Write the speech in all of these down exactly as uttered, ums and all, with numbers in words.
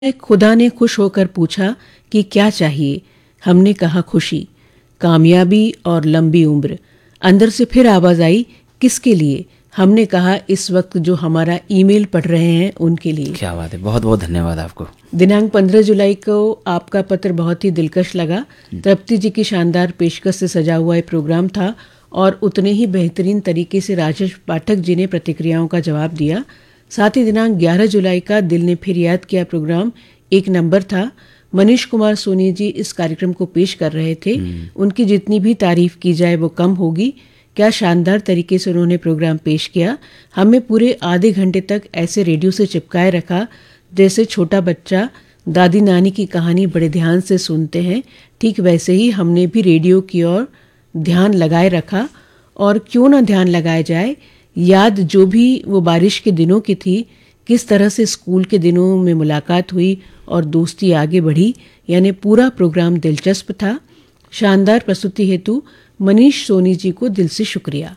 खुदा ने खुश होकर पूछा कि क्या चाहिए। हमने कहा खुशी, कामयाबी और लंबी उम्र। अंदर से फिर आवाज़ आई, किसके लिए? हमने कहा इस वक्त जो हमारा ईमेल पढ़ रहे हैं उनके लिए। क्या बात है, बहुत बहुत धन्यवाद आपको। दिनांक पंद्रह जुलाई को आपका पत्र बहुत ही दिलकश लगा। तृप्ति जी की शानदार पेशकश से सजा हुआ ये प्रोग्राम था और उतने ही बेहतरीन तरीके से राजेश पाठक जी ने प्रतिक्रियाओं का जवाब दिया। साथ ही दिनांक ग्यारह जुलाई का दिल ने फिर याद किया प्रोग्राम एक नंबर था। मनीष कुमार सोनी जी इस कार्यक्रम को पेश कर रहे थे। उनकी जितनी भी तारीफ की जाए वो कम होगी। क्या शानदार तरीके से उन्होंने प्रोग्राम पेश किया। हमें पूरे आधे घंटे तक ऐसे रेडियो से चिपकाए रखा जैसे छोटा बच्चा दादी नानी की कहानी बड़े ध्यान से सुनते हैं। ठीक वैसे ही हमने भी रेडियो की ओर ध्यान लगाए रखा। और क्यों ना ध्यान लगाया जाए, याद जो भी वो बारिश के दिनों की थी, किस तरह से स्कूल के दिनों में मुलाकात हुई और दोस्ती आगे बढ़ी। यानी पूरा प्रोग्राम दिलचस्प था। शानदार प्रस्तुति हेतु मनीष सोनी जी को दिल से शुक्रिया।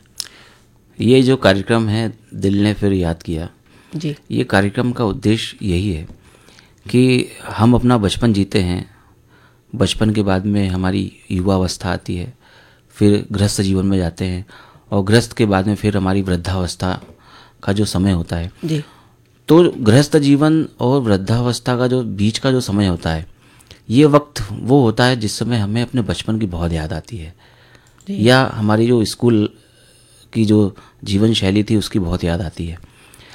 ये जो कार्यक्रम है दिल ने फिर याद किया जी, ये कार्यक्रम का उद्देश्य यही है कि हम अपना बचपन जीते हैं। बचपन के बाद में हमारी युवावस्था आती है, फिर गृहस्थ जीवन में जाते हैं और गृहस्थ के बाद में फिर हमारी वृद्धावस्था का जो समय होता है जी। तो गृहस्थ जीवन और वृद्धावस्था का जो बीच का जो समय होता है, ये वक्त वो होता है जिस समय हमें अपने बचपन की बहुत याद आती है, या हमारी जो स्कूल की जो जीवन शैली थी उसकी बहुत याद आती है।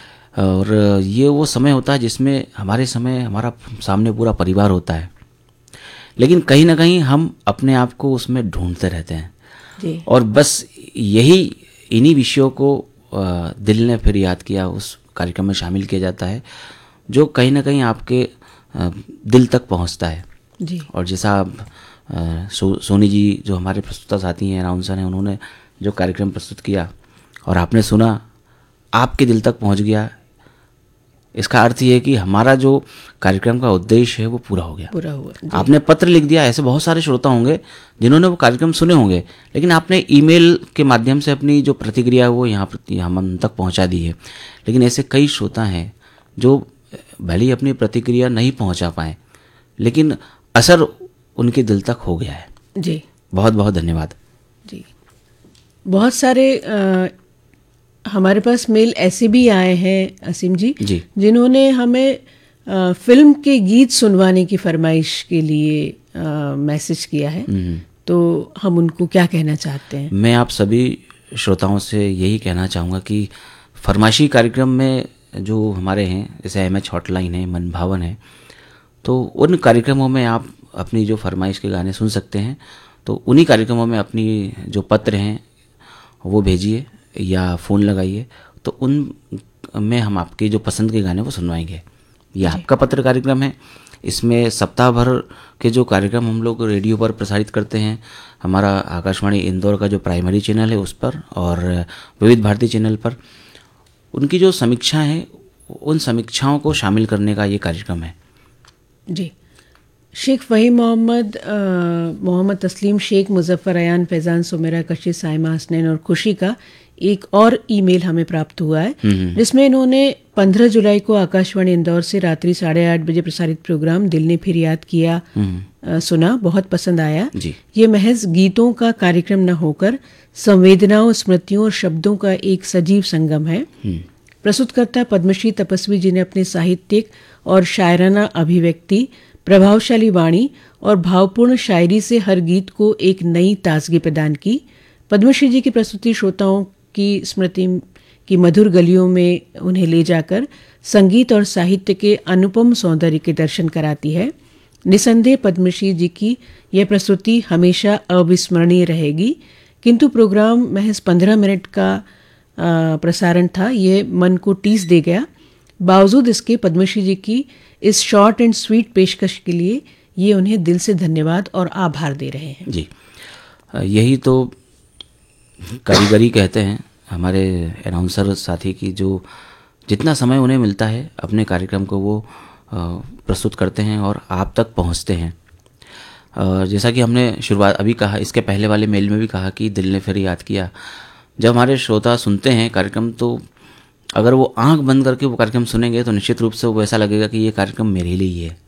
और ये वो समय होता है जिसमें हमारे समय हमारा सामने पूरा परिवार होता है, लेकिन कहीं ना कहीं हम अपने आप को उसमें ढूंढते रहते हैं जी। और बस यही इन्हीं विषयों को आ, दिल ने फिर याद किया उस कार्यक्रम में शामिल किया जाता है, जो कहीं ना कहीं आपके आ, दिल तक पहुंचता है जी। और जैसा आ, सो, सोनी जी जो हमारे प्रस्तुता साथी हैं, अनाउंसर हैं, उन्होंने जो कार्यक्रम प्रस्तुत किया और आपने सुना, आपके दिल तक पहुंच गया, इसका अर्थ ये है कि हमारा जो कार्यक्रम का उद्देश्य है वो पूरा हो गया, पूरा हुआ। आपने पत्र लिख दिया। ऐसे बहुत सारे श्रोता होंगे जिन्होंने वो कार्यक्रम सुने होंगे, लेकिन आपने ईमेल के माध्यम से अपनी जो प्रतिक्रिया है वो यहाँ हम तक पहुँचा दी है। लेकिन ऐसे कई श्रोता हैं जो भले ही अपनी प्रतिक्रिया नहीं पहुँचा पाए, लेकिन असर उनके दिल तक हो गया है। जी, बहुत बहुत धन्यवाद जी। बहुत सारे आ, हमारे पास मेल ऐसे भी आए हैं असीम जी, जी। जिन्होंने हमें आ, फिल्म के गीत सुनवाने की फरमाइश के लिए आ, मैसेज किया है। तो हम उनको क्या कहना चाहते हैं? मैं आप सभी श्रोताओं से यही कहना चाहूँगा कि फरमाइशी कार्यक्रम में जो हमारे हैं, जैसे एम एच हॉटलाइन है, मन भावन है, तो उन कार्यक्रमों में आप अपनी जो फरमाइश के गाने सुन सकते हैं। तो उन्हीं कार्यक्रमों में अपनी जो पत्र हैं वो भेजिए या फ़ोन लगाइए, तो उन में हम आपके जो पसंद के गाने वो सुनवाएंगे। ये आपका पत्र कार्यक्रम है। इसमें सप्ताह भर के जो कार्यक्रम हम लोग रेडियो पर प्रसारित करते हैं, हमारा आकाशवाणी इंदौर का जो प्राइमरी चैनल है उस पर और विविध भारती चैनल पर, उनकी जो समीक्षा है उन समीक्षाओं को शामिल करने का ये कार्यक्रम है। जी। शेख फ़हीम मोहम्मद, मोहम्मद तस्लीम शेख, मुजफ्फर अयान, फैज़ान सुमेरा, कशिश, साइमा हसनैन और खुशी का एक और ईमेल हमें प्राप्त हुआ है, जिसमें इन्होंने पंद्रह जुलाई को आकाशवाणी इंदौर से रात्रि साढ़े आठ बजे प्रसारित प्रोग्राम दिल ने फिर याद किया आ, सुना, बहुत पसंद आया। ये महज गीतों का कार्यक्रम न होकर संवेदनाओं, स्मृतियों और शब्दों का एक सजीव संगम है। प्रस्तुतकर्ता पद्मश्री तपस्वी जी ने अपने साहित्यिक और शायराना अभिव्यक्ति, प्रभावशाली वाणी और भावपूर्ण शायरी से हर गीत को एक नई ताजगी प्रदान की। पद्मश्री जी की प्रस्तुति श्रोताओं की स्मृति की मधुर गलियों में उन्हें ले जाकर संगीत और साहित्य के अनुपम सौंदर्य के दर्शन कराती है। निसंदेह पद्मश्री जी की यह प्रस्तुति हमेशा अविस्मरणीय रहेगी। किंतु प्रोग्राम महज पंद्रह मिनट का आ, प्रसारण था, ये मन को टीस दे गया। बावजूद इसके पद्मश्री जी की इस शॉर्ट एंड स्वीट पेशकश के लिए ये उन्हें दिल से धन्यवाद और आभार दे रहे हैं। जी, यही तो कारीगरी कहते हैं हमारे अनाउंसर साथी की, जो जितना समय उन्हें मिलता है अपने कार्यक्रम को वो प्रस्तुत करते हैं और आप तक पहुंचते हैं। और जैसा कि हमने शुरुआत अभी कहा, इसके पहले वाले मेल में भी कहा कि दिल ने फिर याद किया, जब हमारे श्रोता सुनते हैं कार्यक्रम तो अगर वो आंख बंद करके वो कार्यक्रम सुनेंगे तो निश्चित रूप से वो ऐसा लगेगा कि ये कार्यक्रम मेरे लिए ही है।